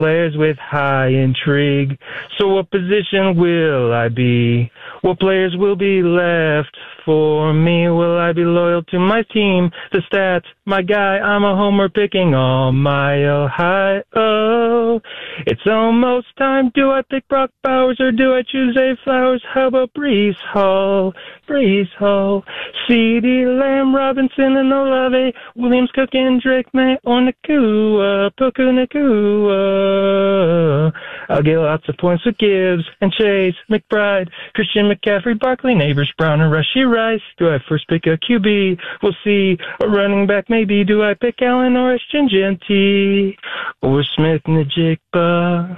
players with high intrigue. So what position will I be? What players will be left for me? Will I be loyal to my team? The stats, my guy, I'm a homer picking all my Ohio. It's almost time. Do I pick Brock Bowers or do I choose Zay Flowers? How about Breece Hall? Breece Hall. CeeDee Lamb, Robinson, and Olave. Williams, Cook, and Drake May or Nakua. Puka Nakua. I'll get lots of points with Gibbs and Chase, McBride, Christian McCaffrey, Barkley, Neighbors, Brown, and Rashee Rice. Do I first pick a QB? We'll see. A running back, maybe. Do I pick Allen or Ashton-Jeanty or Smith Njigba?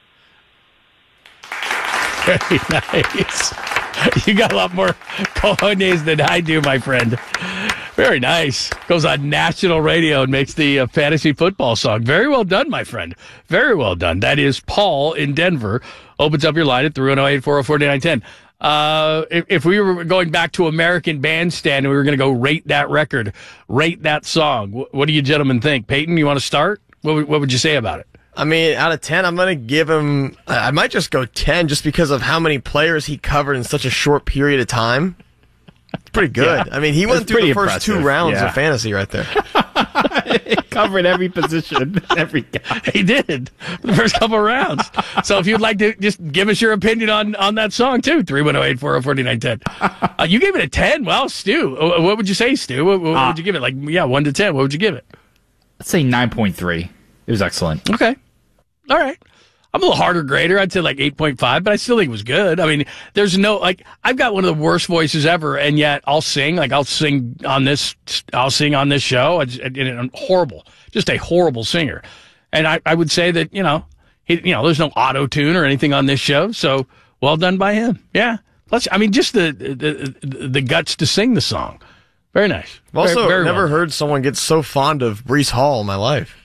Very nice. You got a lot more cojones than I do, my friend. Very nice. Goes on national radio and makes the fantasy football song. Very well done, my friend. Very well done. That is Paul in Denver. Opens up your line at 310-840-4910. If we were going back to American Bandstand and we were going to go rate that record, rate that song, what do you gentlemen think? Peyton, you want to start? What would you say about it? I mean, out of 10, I'm going to give him, I might just go 10 just because of how many players he covered in such a short period of time. It's pretty good. Yeah. I mean, he went through the first 2 rounds of fantasy right there. He covered every position, every guy. He did the first couple of rounds. So if you'd like to just give us your opinion on that song, too, 310-840-4910. You gave it a 10. Well, Stu, what would you say, Stu? What would you give it? 1 to 10. What would you give it? I'd say 9.3. It was excellent. Okay. All right. I'm a little harder grader. I'd say 8.5, but I still think it was good. I mean, there's no, I've got one of the worst voices ever, and yet I'll sing. I'll sing on this show. I'm horrible. Just a horrible singer. And I would say that, there's no auto-tune or anything on this show, so well done by him. Yeah. Plus, I mean, just the guts to sing the song. Very nice. I've also never heard someone get so fond of Breece Hall in my life.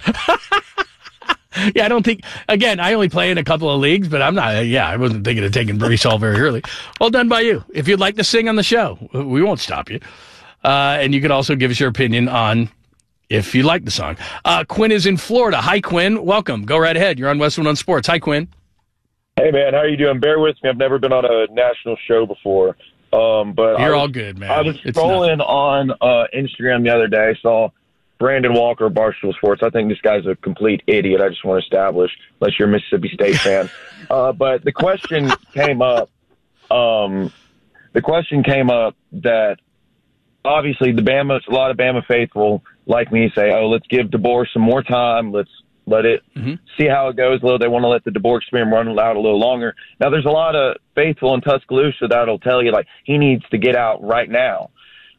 Yeah, I don't think, again, I only play in a couple of leagues, but I wasn't thinking of taking Breece Hall very early. Well done by you. If you'd like to sing on the show, we won't stop you. And you can also give us your opinion on if you like the song. Quinn is in Florida. Hi, Quinn. Welcome. Go right ahead. You're on West One on Sports. Hi, Quinn. Hey, man. How are you doing? Bear with me. I've never been on a national show before. But You're all good, man. I was scrolling on Instagram the other day. I saw Brandon Walker, Barstool Sports. I think this guy's a complete idiot. I just want to establish, unless you're a Mississippi State fan. But the question came up. The question came up that obviously a lot of Bama faithful like me say, "Oh, let's give DeBoer some more time. Let's let it see how it goes." They want to let the DeBoer experiment run out a little longer. Now, there's a lot of faithful in Tuscaloosa that'll tell you he needs to get out right now.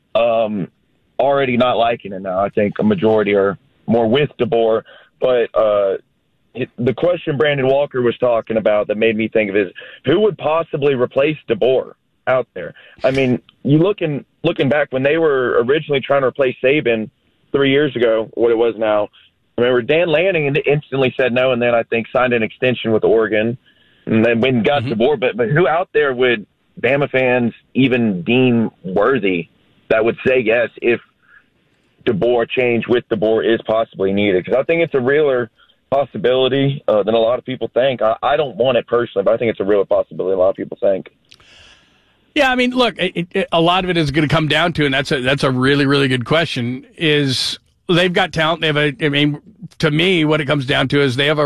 Already not liking it now. I think a majority are more with DeBoer. But the question Brandon Walker was talking about that made me think of is, who would possibly replace DeBoer out there? I mean, you looking back when they were originally trying to replace Saban 3 years ago, what it was now, remember Dan Lanning instantly said no, and then I think signed an extension with Oregon, and then went and got DeBoer. But who out there would Bama fans even deem worthy that would say yes if DeBoer change with DeBoer is possibly needed? Because I think it's a realer possibility than a lot of people think. I don't want it personally, but I think it's a real possibility a lot of people think. Yeah, I mean, look, a lot of it is going to come down to, and that's a really, really good question, is they've got talent. To me, what it comes down to is they have a